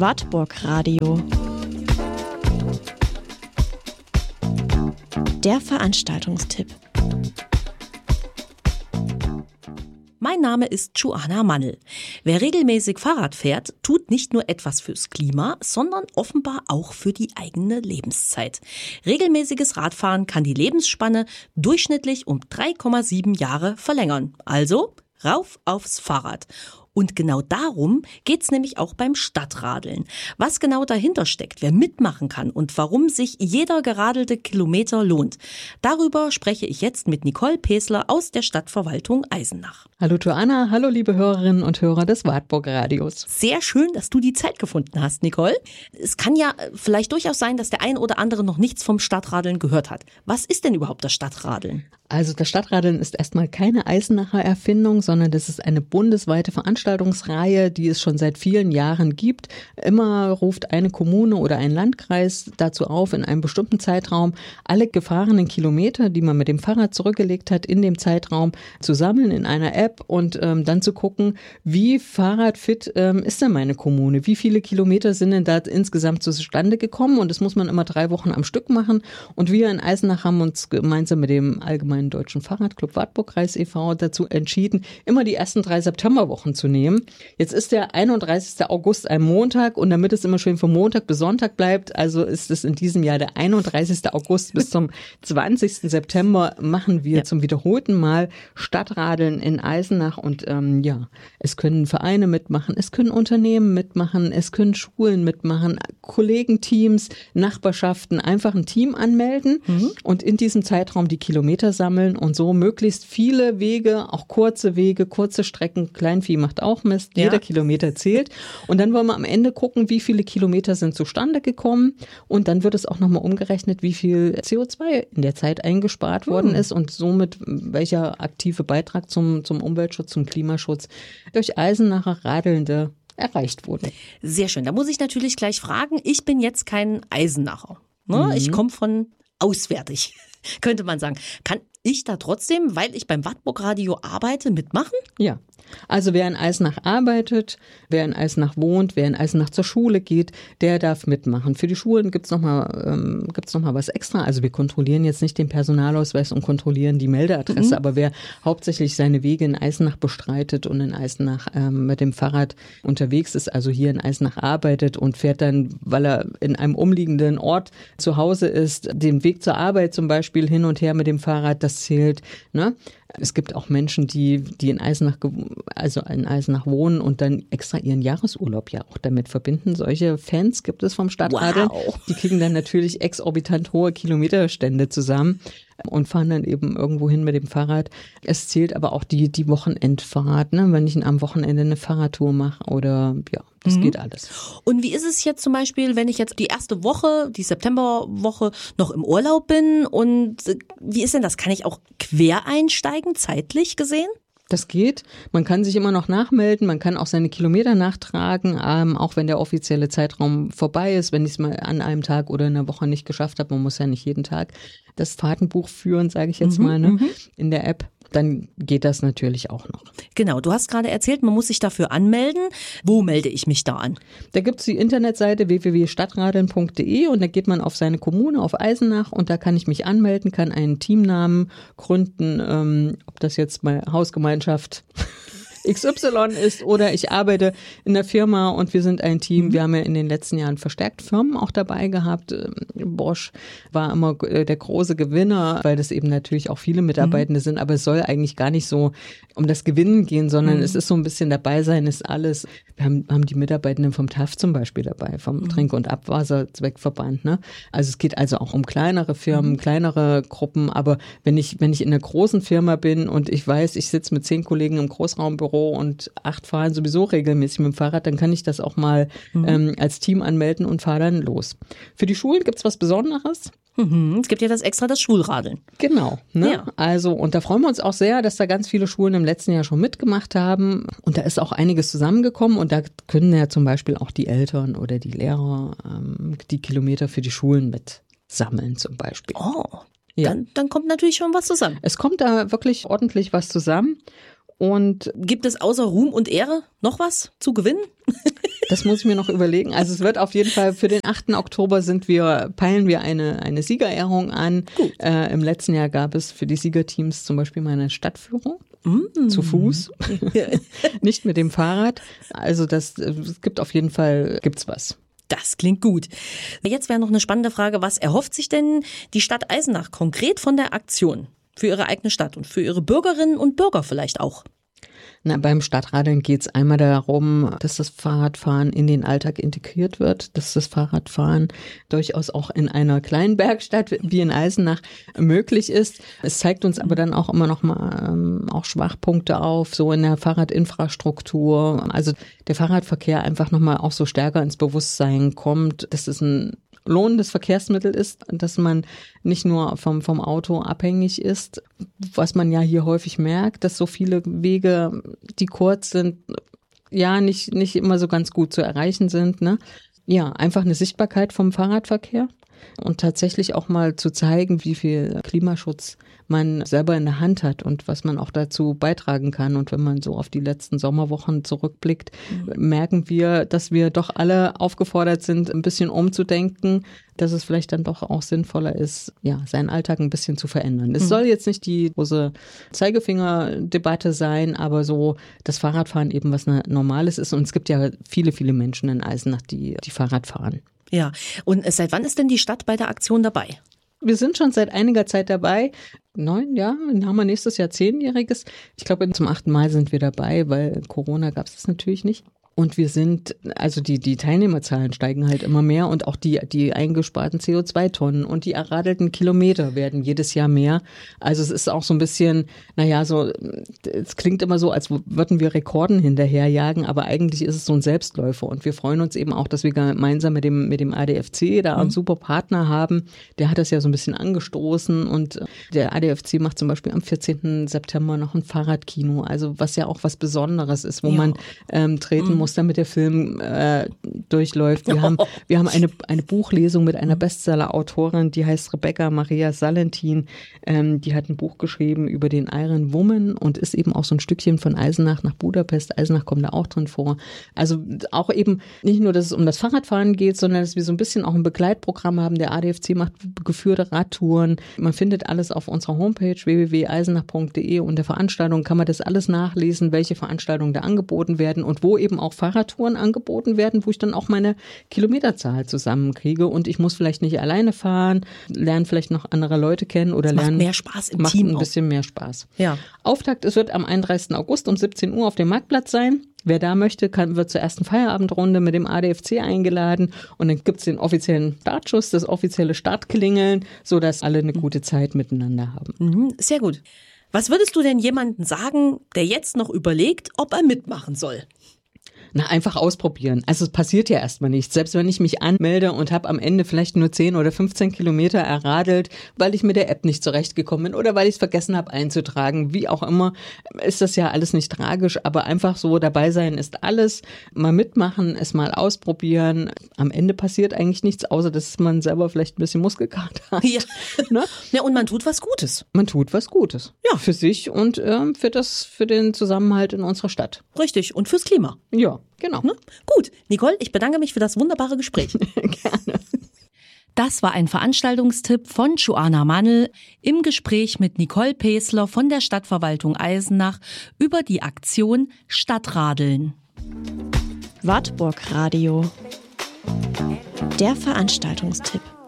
Wartburg Radio. Der Veranstaltungstipp. Mein Name ist Joanna Mannel. Wer regelmäßig Fahrrad fährt, tut nicht nur etwas fürs Klima, sondern offenbar auch für die eigene Lebenszeit. Regelmäßiges Radfahren kann die Lebensspanne durchschnittlich um 3,7 Jahre verlängern. Also rauf aufs Fahrrad. Und genau darum geht's nämlich auch beim Stadtradeln. Was genau dahinter steckt, wer mitmachen kann und warum sich jeder geradelte Kilometer lohnt. Darüber spreche ich jetzt mit Nicole Pesler aus der Stadtverwaltung Eisenach. Hallo Joanna, hallo liebe Hörerinnen und Hörer des Wartburg Radios. Sehr schön, dass du die Zeit gefunden hast, Nicole. Es kann ja vielleicht durchaus sein, dass der ein oder andere noch nichts vom Stadtradeln gehört hat. Was ist denn überhaupt das Stadtradeln? Also das Stadtradeln ist erstmal keine Eisenacher Erfindung, sondern das ist eine bundesweite Veranstaltungsreihe, die es schon seit vielen Jahren gibt. Immer ruft eine Kommune oder ein Landkreis dazu auf, in einem bestimmten Zeitraum alle gefahrenen Kilometer, die man mit dem Fahrrad zurückgelegt hat, in dem Zeitraum zu sammeln in einer App und dann zu gucken, wie fahrradfit ist denn meine Kommune? Wie viele Kilometer sind denn da insgesamt zustande gekommen? Und das muss man immer 3 Wochen am Stück machen. Und wir in Eisenach haben uns gemeinsam mit dem Allgemeinen Deutschen Fahrradclub Wartburgkreis e.V. dazu entschieden, immer die ersten 3 Septemberwochen zu nehmen. Jetzt ist der 31. August ein Montag und damit es immer schön von Montag bis Sonntag bleibt, also ist es in diesem Jahr der 31. August bis zum 20. September machen wir zum wiederholten Mal Stadtradeln in Eisenach und es können Vereine mitmachen, es können Unternehmen mitmachen, es können Schulen mitmachen, Kollegenteams, Nachbarschaften, einfach ein Team anmelden und in diesem Zeitraum die Kilometer sammeln und so möglichst viele Wege, auch kurze Wege, kurze Strecken, Kleinvieh macht auch Mist, jeder Kilometer zählt und dann wollen wir am Ende gucken, wie viele Kilometer sind zustande gekommen und dann wird es auch nochmal umgerechnet, wie viel CO2 in der Zeit eingespart worden ist und somit welcher aktive Beitrag zum Umweltschutz, zum Klimaschutz durch Eisenacher Radelnde erreicht wurde. Sehr schön, da muss ich natürlich gleich fragen, ich bin jetzt kein Eisenacher, ne? Ich komme von auswärtig, könnte man sagen. Kann ich da trotzdem, weil ich beim Wartburg Radio arbeite, mitmachen? Ja, also wer in Eisenach arbeitet, wer in Eisenach wohnt, wer in Eisenach zur Schule geht, der darf mitmachen. Für die Schulen gibt's noch mal was extra. Also wir kontrollieren jetzt nicht den Personalausweis und kontrollieren die Meldeadresse, aber wer hauptsächlich seine Wege in Eisenach bestreitet und in Eisenach mit dem Fahrrad unterwegs ist, also hier in Eisenach arbeitet und fährt dann, weil er in einem umliegenden Ort zu Hause ist, den Weg zur Arbeit zum Beispiel hin und her mit dem Fahrrad, das zählt, ne? Es gibt auch Menschen, die in Eisenach wohnen und dann extra ihren Jahresurlaub ja auch damit verbinden. Solche Fans gibt es vom Stadtradeln. Wow. Die kriegen dann natürlich exorbitant hohe Kilometerstände zusammen und fahren dann eben irgendwo hin mit dem Fahrrad. Es zählt aber auch die Wochenendfahrt, ne? Wenn ich am Wochenende eine Fahrradtour mache oder das geht alles. Und wie ist es jetzt zum Beispiel, wenn ich jetzt die erste Woche, die Septemberwoche, noch im Urlaub bin und wie ist denn das? Kann ich auch quer einsteigen, zeitlich gesehen? Das geht. Man kann sich immer noch nachmelden. Man kann auch seine Kilometer nachtragen, auch wenn der offizielle Zeitraum vorbei ist. Wenn ich es mal an einem Tag oder in einer Woche nicht geschafft habe, man muss ja nicht jeden Tag das Fahrtenbuch führen, sage ich jetzt mal, ne, in der App. Dann geht das natürlich auch noch. Genau, du hast gerade erzählt, man muss sich dafür anmelden. Wo melde ich mich da an? Da gibt's die Internetseite www.stadtradeln.de und da geht man auf seine Kommune, auf Eisenach und da kann ich mich anmelden, kann einen Teamnamen gründen, ob das jetzt mal Hausgemeinschaft XY ist oder ich arbeite in der Firma und wir sind ein Team. Wir haben ja in den letzten Jahren verstärkt Firmen auch dabei gehabt. Bosch war immer der große Gewinner, weil das eben natürlich auch viele Mitarbeitende sind, aber es soll eigentlich gar nicht so um das Gewinnen gehen, sondern es ist so ein bisschen dabei sein ist alles. Wir haben die Mitarbeitenden vom TAF zum Beispiel dabei, vom Trink- und Abwasserzweckverband, ne? Also es geht also auch um kleinere Firmen, kleinere Gruppen, aber wenn ich in einer großen Firma bin und ich weiß, ich sitze mit 10 Kollegen im Großraumbüro und 8 fahren sowieso regelmäßig mit dem Fahrrad, dann kann ich das auch mal als Team anmelden und fahre dann los. Für die Schulen gibt's was Besonderes. Es gibt ja das Schulradeln. Genau. Ne? Ja. Also, und da freuen wir uns auch sehr, dass da ganz viele Schulen im letzten Jahr schon mitgemacht haben. Und da ist auch einiges zusammengekommen. Und da können ja zum Beispiel auch die Eltern oder die Lehrer die Kilometer für die Schulen mit sammeln zum Beispiel. Oh, ja. Dann kommt natürlich schon was zusammen. Es kommt da wirklich ordentlich was zusammen. Und gibt es außer Ruhm und Ehre noch was zu gewinnen? Das muss ich mir noch überlegen. Also es wird auf jeden Fall für den 8. Oktober peilen wir eine Siegerehrung an. Im letzten Jahr gab es für die Siegerteams zum Beispiel mal eine Stadtführung. Zu Fuß, nicht mit dem Fahrrad. Also es gibt auf jeden Fall, gibt's was. Das klingt gut. Jetzt wäre noch eine spannende Frage, was erhofft sich denn die Stadt Eisenach konkret von der Aktion für ihre eigene Stadt und für ihre Bürgerinnen und Bürger vielleicht auch? Beim Stadtradeln geht es einmal darum, dass das Fahrradfahren in den Alltag integriert wird, dass das Fahrradfahren durchaus auch in einer kleinen Bergstadt wie in Eisenach möglich ist. Es zeigt uns aber dann auch immer noch mal auch Schwachpunkte auf, so in der Fahrradinfrastruktur. Also der Fahrradverkehr einfach noch mal auch so stärker ins Bewusstsein kommt, dass es ein lohnendes Verkehrsmittel ist, dass man nicht nur vom Auto abhängig ist, was man ja hier häufig merkt, dass so viele Wege, die kurz sind, ja nicht immer so ganz gut zu erreichen sind, ne? Ja, einfach eine Sichtbarkeit vom Fahrradverkehr und tatsächlich auch mal zu zeigen, wie viel Klimaschutz man selber in der Hand hat und was man auch dazu beitragen kann. Und wenn man so auf die letzten Sommerwochen zurückblickt, merken wir, dass wir doch alle aufgefordert sind, ein bisschen umzudenken, dass es vielleicht dann doch auch sinnvoller ist, ja, seinen Alltag ein bisschen zu verändern. Es soll jetzt nicht die große Zeigefinger-Debatte sein, aber so das Fahrradfahren eben was Normales ist. Und es gibt ja viele, viele Menschen in Eisenach, die Fahrrad fahren. Ja, und seit wann ist denn die Stadt bei der Aktion dabei? Wir sind schon seit einiger Zeit dabei. 9 Jahre, dann haben wir nächstes Jahr 10-jähriges. Ich glaube, zum 8. Mal sind wir dabei, weil Corona gab es das natürlich nicht. Und wir sind, also die Teilnehmerzahlen steigen halt immer mehr und auch die eingesparten CO2-Tonnen und die erradelten Kilometer werden jedes Jahr mehr. Also es ist auch so ein bisschen, es klingt immer so, als würden wir Rekorden hinterherjagen, aber eigentlich ist es so ein Selbstläufer und wir freuen uns eben auch, dass wir gemeinsam mit dem ADFC da einen super Partner haben. Der hat das ja so ein bisschen angestoßen und der ADFC macht zum Beispiel am 14. September noch ein Fahrradkino, also was ja auch was Besonderes ist, wo man treten muss, damit der Film durchläuft. Wir haben eine Buchlesung mit einer Bestseller-Autorin, die heißt Rebecca Maria Salentin. Die hat ein Buch geschrieben über den Iron Woman und ist eben auch so ein Stückchen von Eisenach nach Budapest. Eisenach kommt da auch drin vor. Also auch eben nicht nur, dass es um das Fahrradfahren geht, sondern dass wir so ein bisschen auch ein Begleitprogramm haben. Der ADFC macht geführte Radtouren. Man findet alles auf unserer Homepage www.eisenach.de. Unter Veranstaltungen kann man das alles nachlesen, welche Veranstaltungen da angeboten werden und wo eben auch Fahrradtouren angeboten werden, wo ich dann auch meine Kilometerzahl zusammenkriege und ich muss vielleicht nicht alleine fahren, lerne vielleicht noch andere Leute kennen oder macht mehr Spaß im Team. Macht ein bisschen mehr Spaß. Ja. Auftakt, es wird am 31. August um 17 Uhr auf dem Marktplatz sein. Wer da möchte, wird zur ersten Feierabendrunde mit dem ADFC eingeladen und dann gibt's den offiziellen Startschuss, das offizielle Startklingeln, sodass alle eine gute Zeit miteinander haben. Sehr gut. Was würdest du denn jemandem sagen, der jetzt noch überlegt, ob er mitmachen soll? Einfach ausprobieren. Also es passiert ja erstmal nichts. Selbst wenn ich mich anmelde und habe am Ende vielleicht nur 10 oder 15 Kilometer erradelt, weil ich mit der App nicht zurechtgekommen bin oder weil ich es vergessen habe einzutragen, wie auch immer, ist das ja alles nicht tragisch. Aber einfach so dabei sein ist alles. Mal mitmachen, es mal ausprobieren. Am Ende passiert eigentlich nichts, außer dass man selber vielleicht ein bisschen Muskelkater hat. Ja. Ne? Ja, und man tut was Gutes. Man tut was Gutes. Ja. Für sich und für den Zusammenhalt in unserer Stadt. Richtig. Und fürs Klima. Ja. Genau. Gut, Nicole, ich bedanke mich für das wunderbare Gespräch. Gerne. Das war ein Veranstaltungstipp von Joanna Mannl im Gespräch mit Nicole Pesler von der Stadtverwaltung Eisenach über die Aktion Stadtradeln. Wartburg Radio. Der Veranstaltungstipp.